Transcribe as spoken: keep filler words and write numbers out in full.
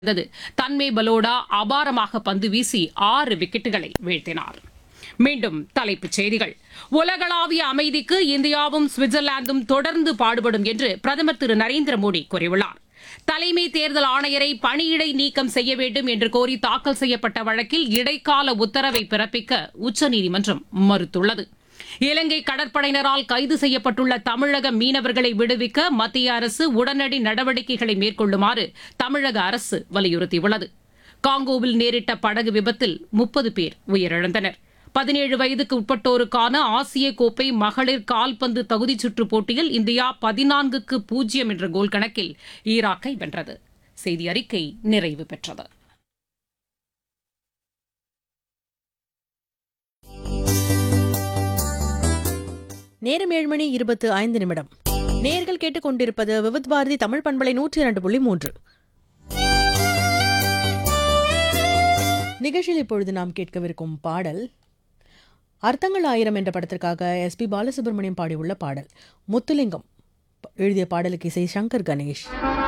இருந்தது. தன்மே பலோடா அபாரமாக பந்து வீசி ஆறு விக்கெட்டுகளை வீழ்த்தினார். மீண்டும் தலைப்புச் செய்திகள். உலகளாவிய அமைதிக்கு இந்தியாவும் சுவிட்சர்லாந்தும் தொடர்ந்து பாடுபடும் என்று பிரதமர் திரு நரேந்திர மோடி கூறியுள்ளார். தலைமை தேர்தல் ஆணையரை பணியிடை நீக்கம் செய்ய வேண்டும் என்று கோரி தாக்கல் செய்யப்பட்ட வழக்கில் இடைக்கால உத்தரவை பிறப்பிக்க உச்சநீதிமன்றம் மறுத்துள்ளது. இலங்கை கடற்படையினரால் கைது செய்யப்பட்டுள்ள தமிழக மீனவர்களை விடுவிக்க மத்திய அரசு உடனடி நடவடிக்கைகளை மேற்கொள்ளுமாறு தமிழக அரசு வலியுறுத்தியுள்ளது. காங்கோவில் நேரிட்ட படகு விபத்தில் முப்பது பேர் உயிரிழந்தனர். பதினேழு வயதுக்கு உட்பட்டோருக்கான ஆசிய கோப்பை மகளிர் கால்பந்து தகுதிச் சுற்றுப் போட்டியில் இந்தியா பதினான்குக்கு பூஜ்ஜியம் என்ற கோல் கணக்கில் ஈராக்கை வென்றது. செய்தி அறிக்கை நிறைவு பெற்றது. நேரம் ஏழு மணி இருபத்து ஐந்து நிமிடம். நேர்கள் கேட்டுக் கொண்டிருப்பது விவித் பாரதி தமிழ் பண்பலை நூற்றி இரண்டு புள்ளி மூன்று. நிகழ்ச்சியில் இப்பொழுது நாம் கேட்கவிருக்கும் பாடல் அர்த்தங்கள் ஆயிரம் என்ற படத்திற்காக எஸ் பி பாலசுப்ரமணியம் பாடியுள்ள பாடல். முத்துலிங்கம் எழுதிய பாடலுக்கு இசை சங்கர் கணேஷ்.